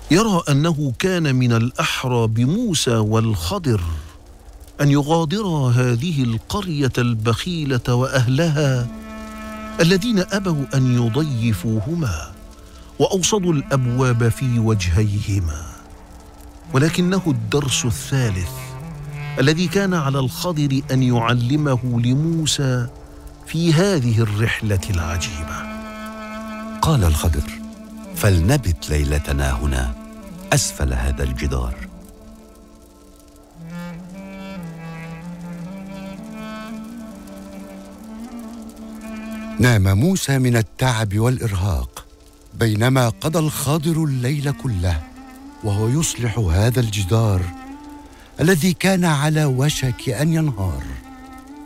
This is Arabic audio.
يرى أنه كان من الأحرى بموسى والخضر أن يغادرا هذه القرية البخيلة وأهلها الذين أبوا أن يضيفوهما وأوصدوا الأبواب في وجهيهما. ولكنه الدرس الثالث الذي كان على الخضر أن يعلمه لموسى في هذه الرحلة العجيبة. قال الخضر: فلنبت ليلتنا هنا أسفل هذا الجدار. نام موسى من التعب والإرهاق بينما قضى الخضر الليل كله وهو يصلح هذا الجدار الذي كان على وشك أن ينهار.